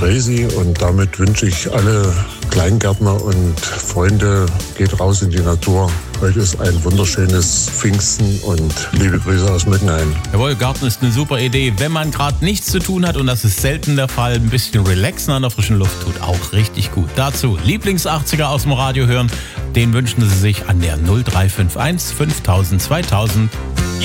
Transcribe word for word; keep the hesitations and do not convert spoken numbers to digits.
crazy und damit wünsche ich alle Kleingärtner und Freunde, geht raus in die Natur. Heute ist ein wunderschönes Pfingsten und liebe Grüße aus Mückenhain. Jawohl, Garten ist eine super Idee, wenn man gerade nichts zu tun hat und das ist selten der Fall. Ein bisschen relaxen an der frischen Luft tut auch richtig gut. Dazu Lieblings-achtziger aus dem Radio hören, den wünschen Sie sich an der null drei fünf eins fünftausend zweitausend.